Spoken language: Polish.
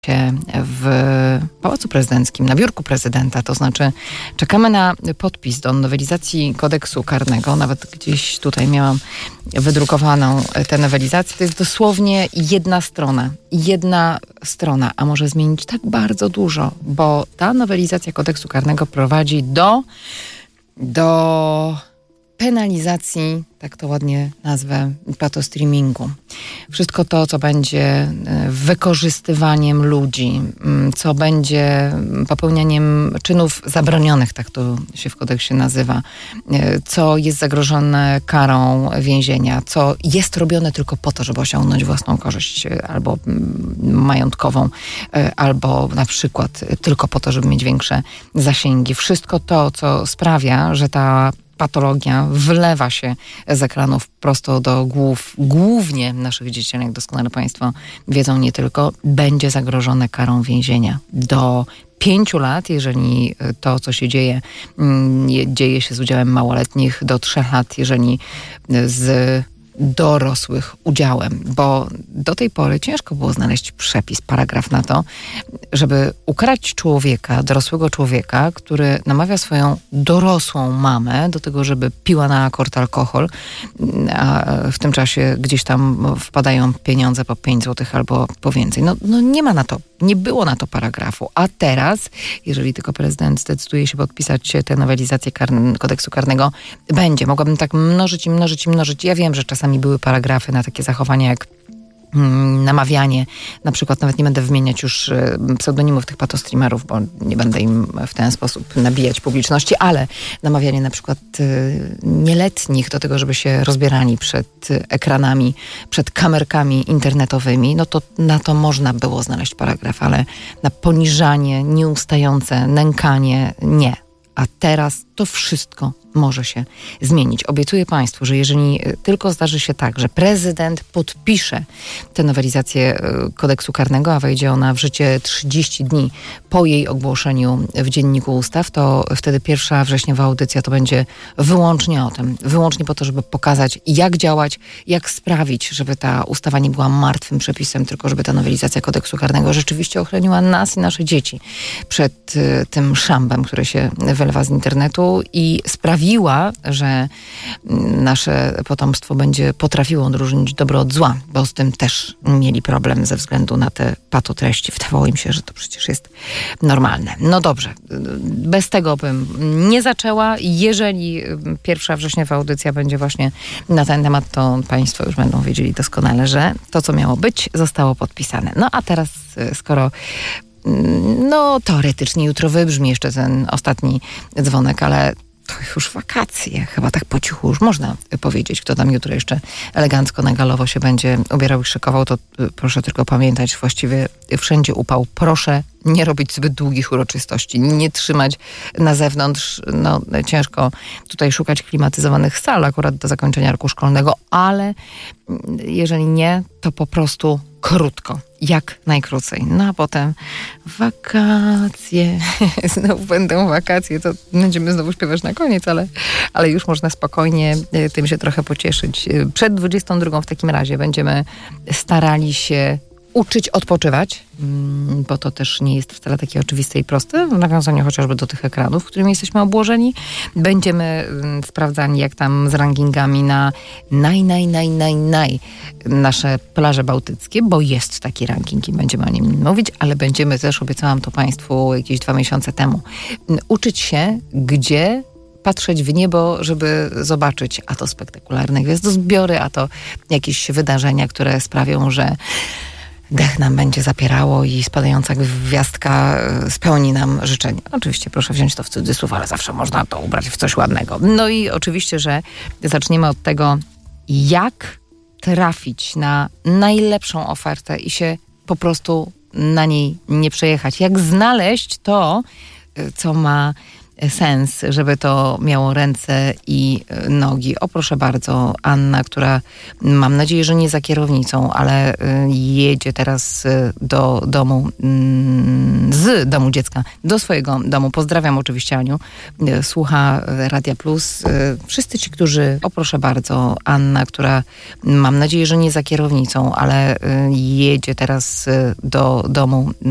w Pałacu Prezydenckim, na biurku prezydenta, to znaczy czekamy na podpis do nowelizacji kodeksu karnego. Nawet gdzieś tutaj miałam wydrukowaną tę nowelizację. To jest dosłownie jedna strona, a może zmienić tak bardzo dużo, bo ta nowelizacja kodeksu karnego prowadzi do penalizacji, tak to ładnie nazwę, patostreamingu. Wszystko to, co będzie wykorzystywaniem ludzi, co będzie popełnianiem czynów zabronionych, tak to się w kodeksie nazywa, co jest zagrożone karą więzienia, co jest robione tylko po to, żeby osiągnąć własną korzyść albo majątkową, albo na przykład tylko po to, żeby mieć większe zasięgi. Wszystko to, co sprawia, że ta patologia wlewa się z ekranów prosto do głów, głównie naszych dzieci, jak doskonale Państwo wiedzą, nie tylko, będzie zagrożone karą więzienia do 5 lat, jeżeli to, co się dzieje się z udziałem małoletnich, do 3 lat, jeżeli z dorosłych udziałem, bo do tej pory ciężko było znaleźć przepis, paragraf na to, żeby ukarać dorosłego człowieka, który namawia swoją dorosłą mamę do tego, żeby piła na akord alkohol, a w tym czasie gdzieś tam wpadają pieniądze po 5 zł albo po więcej. No nie ma na to, nie było na to paragrafu. A teraz, jeżeli tylko prezydent zdecyduje się podpisać tę nowelizację kodeksu karnego, będzie. Mogłabym tak mnożyć. Ja wiem, że czasami były paragrafy na takie zachowania jak namawianie, na przykład nawet nie będę wymieniać już pseudonimów tych patostreamerów, bo nie będę im w ten sposób nabijać publiczności, ale namawianie na przykład nieletnich do tego, żeby się rozbierali przed ekranami, przed kamerkami internetowymi, no to na to można było znaleźć paragraf, ale na poniżanie, nieustające nękanie nie. A teraz to wszystko może się zmienić. Obiecuję Państwu, że jeżeli tylko zdarzy się tak, że prezydent podpisze tę nowelizację kodeksu karnego, a wejdzie ona w życie 30 dni po jej ogłoszeniu w Dzienniku Ustaw, to wtedy 1 wrześniowa audycja to będzie wyłącznie o tym. Wyłącznie po to, żeby pokazać, jak działać, jak sprawić, żeby ta ustawa nie była martwym przepisem, tylko żeby ta nowelizacja kodeksu karnego rzeczywiście ochroniła nas i nasze dzieci przed tym szambem, który się wylewa z internetu i sprawiła, że nasze potomstwo będzie potrafiło odróżnić dobro od zła, bo z tym też mieli problem ze względu na te patotreści. Wydawało im się, że to przecież jest normalne. No dobrze, bez tego bym nie zaczęła. Jeżeli 1 wrześniowa audycja będzie właśnie na ten temat, to Państwo już będą wiedzieli doskonale, że to, co miało być, zostało podpisane. No a teraz, skoro teoretycznie jutro wybrzmi jeszcze ten ostatni dzwonek, ale to już wakacje. Chyba tak po cichu już można powiedzieć. Kto tam jutro jeszcze elegancko na galowo się będzie ubierał i szykował, to proszę tylko pamiętać, właściwie wszędzie upał. Proszę nie robić zbyt długich uroczystości, nie trzymać na zewnątrz. Ciężko tutaj szukać klimatyzowanych sal akurat do zakończenia roku szkolnego, ale jeżeli nie, to po prostu krótko, jak najkrócej. No a potem wakacje. Znowu będą wakacje, to będziemy znowu śpiewać na koniec, ale już można spokojnie tym się trochę pocieszyć. Przed 22 w takim razie będziemy starali się uczyć odpoczywać, bo to też nie jest wcale takie oczywiste i proste, w nawiązaniu chociażby do tych ekranów, którymi jesteśmy obłożeni. Będziemy sprawdzani jak tam z rankingami na nasze plaże bałtyckie, bo jest taki ranking i będziemy o nim mówić, ale będziemy też, obiecałam to Państwu jakieś 2 miesiące temu, uczyć się, gdzie patrzeć w niebo, żeby zobaczyć a to spektakularne gwiazdozbiory, a to jakieś wydarzenia, które sprawią, że dech nam będzie zapierało i spadająca gwiazdka spełni nam życzenie. Oczywiście proszę wziąć to w cudzysłów, ale zawsze można to ubrać w coś ładnego. No i oczywiście, że zaczniemy od tego, jak trafić na najlepszą ofertę i się po prostu na niej nie przejechać. Jak znaleźć to, co ma sens, żeby to miało ręce i nogi. O proszę bardzo, Anna, która mam nadzieję, że nie za kierownicą, ale jedzie teraz do domu, z domu dziecka do swojego domu. Pozdrawiam oczywiście Aniu. Słucha Radia Plus. Wszyscy ci, którzy, o proszę bardzo, Anna, która mam nadzieję, że nie za kierownicą, ale jedzie teraz do domu